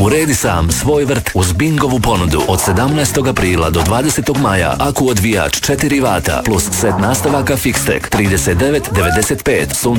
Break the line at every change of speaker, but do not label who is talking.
Uredi sam svoj vrt uz Bingovu ponudu. Od 17. aprila do 20. maja Aku odvijač 4 vata plus set nastavaka Fixtech 39,95.